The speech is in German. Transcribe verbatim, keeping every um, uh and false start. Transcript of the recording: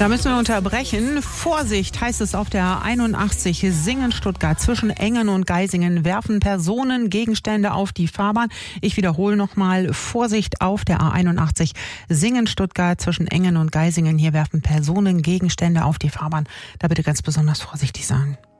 Da müssen wir unterbrechen. Vorsicht heißt es auf der A einundachtzig Singen-Stuttgart. Zwischen Engen und Geisingen werfen Personen Gegenstände auf die Fahrbahn. Ich wiederhole nochmal. Vorsicht auf der A einundachtzig Singen-Stuttgart. Zwischen Engen und Geisingen. Hier werfen Personen Gegenstände auf die Fahrbahn. Da bitte ganz besonders vorsichtig sein.